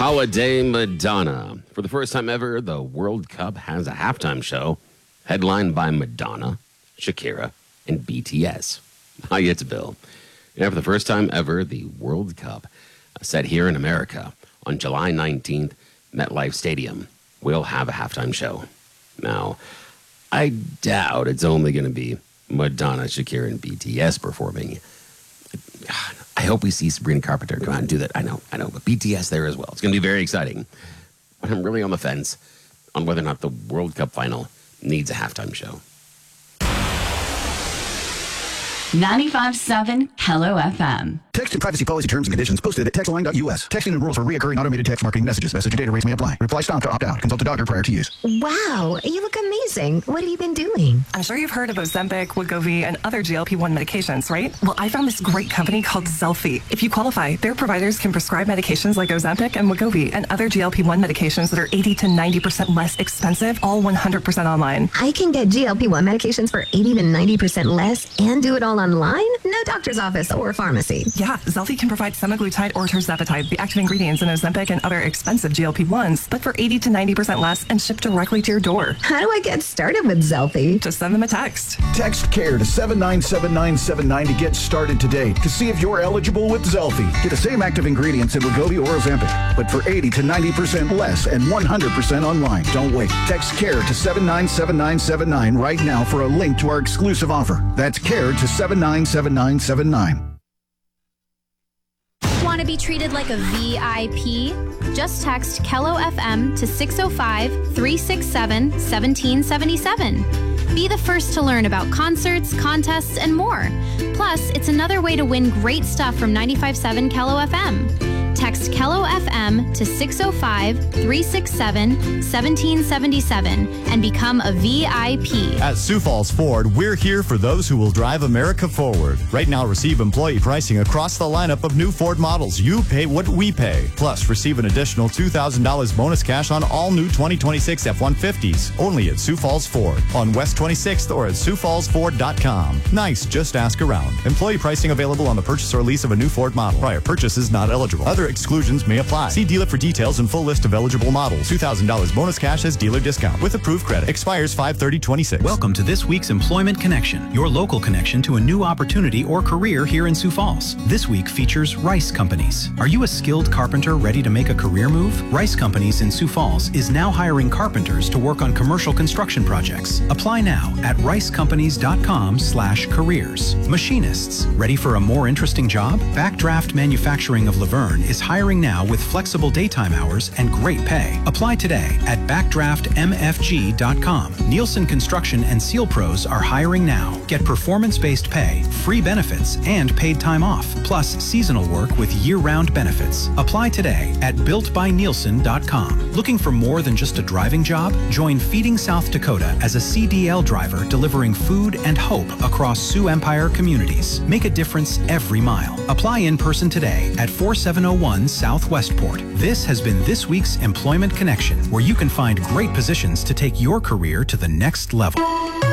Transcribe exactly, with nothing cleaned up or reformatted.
Holiday Madonna. For the first time ever, the World Cup has a halftime show headlined by Madonna, Shakira, and B T S. Hi, it's Bill. And for the first time ever, the World Cup, set here in America on July nineteenth, MetLife Stadium, will have a halftime show. Now, I doubt it's only going to be Madonna, Shakira, and B T S performing. I hope we see Sabrina Carpenter come out and do that. I know, I know, but B T S there as well. It's going to be very exciting. But I'm really on the fence on whether or not the World Cup final needs a halftime show. ninety-five point seven Hello F M. Text and privacy policy terms and conditions posted at text line dot U S. Texting and rules for reoccurring automated text marketing messages. Message data rates may apply. Reply stop to opt out. Consult a doctor prior to use. Wow, you look amazing. What have you been doing? I'm sure you've heard of Ozempic, Wegovy, and other G L P one medications, right? Well, I found this great company called Zelfie. If you qualify, their providers can prescribe medications like Ozempic and Wegovy and other G L P one medications that are eighty to ninety percent less expensive, all one hundred percent online. I can get G L P one medications for eighty to ninety percent less and do it all online? No doctor's office or pharmacy. Yeah, Zelfie can provide semaglutide or tirzepatide, the active ingredients in Ozempic and other expensive G L P ones, but for eighty to ninety percent less and shipped directly to your door. How do I get started with Zelfie? Just send them a text. Text CARE to seven nine seven nine seven nine to get started today to see if you're eligible with Zelfie. Get the same active ingredients in Wegovy or Ozempic, but for eighty to ninety percent less and one hundred percent online. Don't wait. Text CARE to seven nine seven nine seven nine right now for a link to our exclusive offer. That's CARE to seven nine seven nine seven nine. Want to be treated like a V I P? Just text Kello F M to six oh five, three six seven, one seven seven seven. Be the first to learn about concerts, contests, and more. Plus, it's another way to win great stuff from ninety-five point seven Kello F M. Text Kello F M to six oh five, three six seven, one seven seven seven and become a V I P. At Sioux Falls Ford, we're here for those who will drive America forward. Right now, receive employee pricing across the lineup of new Ford models. You pay what we pay. Plus, receive an additional two thousand dollars bonus cash on all new twenty twenty-six F one fifties. Only at Sioux Falls Ford on West twenty-sixth or at sioux falls ford dot com. Nice, just ask around. Employee pricing available on the purchase or lease of a new Ford model. Prior purchase is not eligible. Other exclusions may apply. See dealer for details and full list of eligible models. two thousand dollars bonus cash as dealer discount with approved credit. Expires five thirty twenty-six. Welcome to this week's Employment Connection, your local connection to a new opportunity or career here in Sioux Falls. This week features Rice Companies. Are you a skilled carpenter ready to make a career move? Rice Companies in Sioux Falls is now hiring carpenters to work on commercial construction projects. Apply now at rice companies dot com slash careers. Machinists, ready for a more interesting job? Backdraft Manufacturing of Laverne is hiring now with flexible daytime hours and great pay. Apply today at backdraft m f g dot com. Nielsen Construction and Seal Pros are hiring now. Get performance-based pay, free benefits, and paid time off, plus seasonal work with year-round benefits. Apply today at built by nielsen dot com. Looking for more than just a driving job? Join Feeding South Dakota as a C D L driver delivering food and hope across Sioux Empire communities. Make a difference every mile. Apply in person today at forty-seven oh one South Westport. This has been this week's Employment Connection, where you can find great positions to take your career to the next level.